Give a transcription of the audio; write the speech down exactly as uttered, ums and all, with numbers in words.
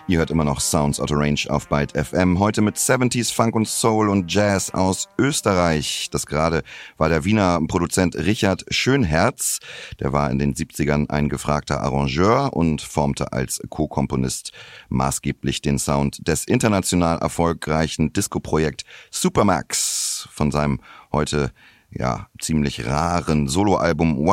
Ihr hört immer noch Sounds Out of Range auf Byte F M. Heute mit siebziger Funk und Soul und Jazz aus Österreich. Das gerade war der Wiener Produzent Richard Schönherz. Der war in den siebzigern ein gefragter Arrangeur und formte als Co-Komponist maßgeblich den Sound des international erfolgreichen Disco-Projekt Supermax. Von seinem heute ja ziemlich raren Soloalbum